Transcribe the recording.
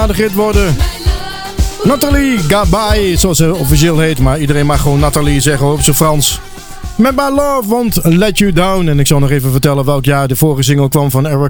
de hit worden. Nathalie Gabai, zoals ze officieel heet, maar iedereen mag gewoon Nathalie zeggen op zijn Frans. Met My Love, want Let You Down. En ik zal nog even vertellen welk jaar de vorige single kwam van Eric